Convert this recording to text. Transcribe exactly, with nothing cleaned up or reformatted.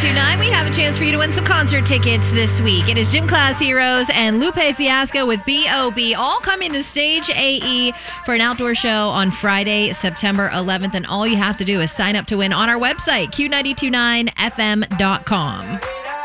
two nine, we have a chance for you to win some concert tickets this week. It is Gym Class Heroes and Lupe Fiasco with B O B all coming to Stage A E for an outdoor show on Friday, September eleventh. And all you have to do is sign up to win on our website, Q nine two nine F M dot com.